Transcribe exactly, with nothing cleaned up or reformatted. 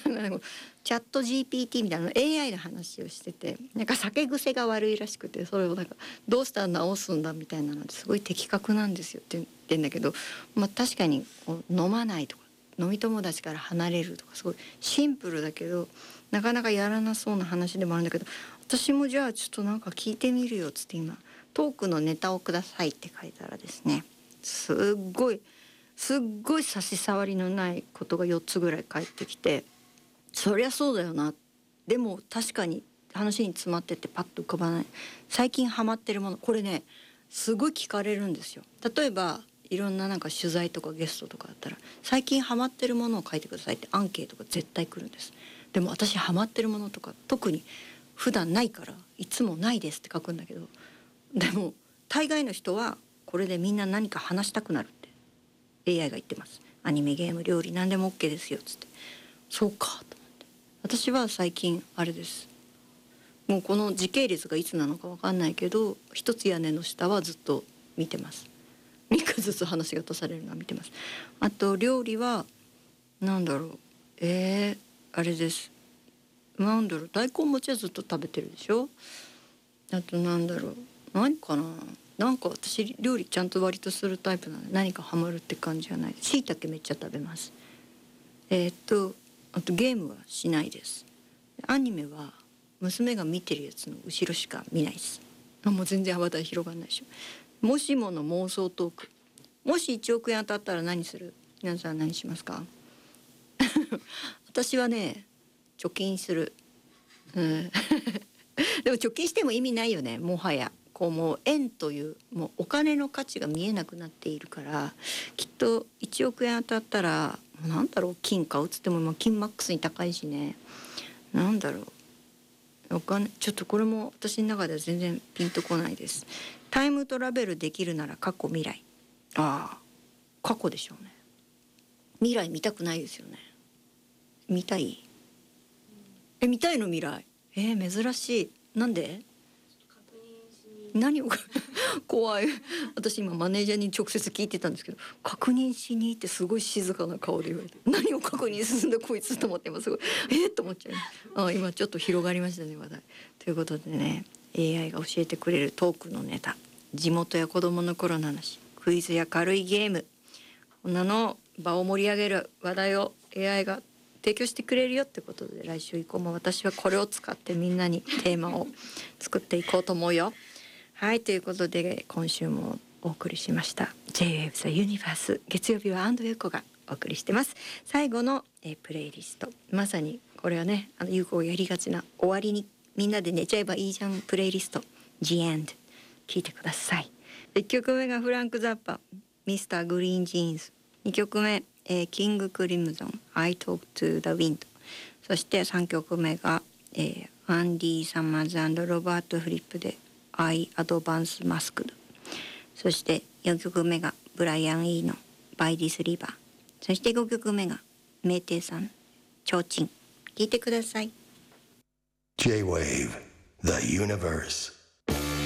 チャット ジーピーティー みたいなの エーアイ の話をしてて、なんか酒癖が悪いらしくて、それをなんかどうしたら治すんだみたいなのですごい的確なんですよって言ってんだけど、まあ確かにこう飲まないとか飲み友達から離れるとかすごいシンプルだけどなかなかやらなそうな話でもあるんだけど、私もじゃあちょっとなんか聞いてみるよっつって今トークのネタをくださいって書いたらですね、すっごいすっごい差し障りのないことがよっつぐらい返ってきて、そりゃそうだよな、でも確かに話に詰まっててパッと浮かばない。最近ハマってるもの、これねすごい聞かれるんですよ。例えばいろんななんか取材とかゲストとかだったら最近ハマってるものを書いてくださいってアンケートが絶対来るんです。でも私ハマってるものとか特に普段ないからいつもないですって書くんだけど、でも大概の人はこれでみんな何か話したくなるって エーアイ が言ってます。アニメ、ゲーム、料理何でも OK ですよっつって。そうかと思って、私は最近あれです、もうこの時系列がいつなのか分かんないけど一つ屋根の下はずっと見てます。みっかずつ話が出されるのは見てます。あと料理はなんだろう、えー、あれです、なんだろう、大根餅はずっと食べてるでしょ。あとなんだろう、何かな、なんか私料理ちゃんと割とするタイプなので何かハマるって感じじゃない。しいたけめっちゃ食べます。えー、っとあとゲームはしないです。アニメは娘が見てるやつの後ろしか見ないです。あ、もう全然話題広がんないでしょ。もしもの妄想トーク、もしいちおくえん当たったら何する？皆さん何しますか？私はね貯金する、うん、でも貯金しても意味ないよね。もはやこうもう円というもうお金の価値が見えなくなっているから、きっといちおくえん当たったらなんだろう、金買うっつっても今金マックスに高いしね、なんだろう、お金ちょっとこれも私の中では全然ピンとこないです。タイムトラベルできるなら過去未来、ああ過去でしょうね。未来見たくないですよね。見たい？え、見たいの未来？えー、珍しい。なんで？何を怖い。私今マネージャーに直接聞いてたんですけど、確認しにってすごい静かな顔で言われて、何を確認するんだこいつと思って今すごいえー、と思っちゃう。あ、今ちょっと広がりましたね話題。ということでね、 エーアイ が教えてくれるトークのネタ、地元や子供の頃の話、クイズや軽いゲーム、こんなの場を盛り上げる話題を エーアイ が提供してくれるよってことで、来週以降も私はこれを使ってみんなにテーマを作っていこうと思うよ。はい、ということで今週もお送りしました ジェイウェーブ ザユニバース、月曜日は安藤優子がお送りしてます。最後のえプレイリスト、まさにこれはね、あの優子がやりがちな終わりにみんなで寝ちゃえばいいじゃんプレイリスト The End 聞いてください。いっきょくめがフランク・ザッパ、ミスター・グリーン・ジーンズ。にきょくめ、えー、キング・クリムゾン I Talk to the Wind。 そしてさんきょくめが、えー、アンディ・サマーズ&ロバート・フリップでI Advance Masked。 そしてよんきょくめがブライアン・イーの By This River。 そしてごきょくめがメーテイさんちょうちん。聞いてください。 J-Wave The Universe。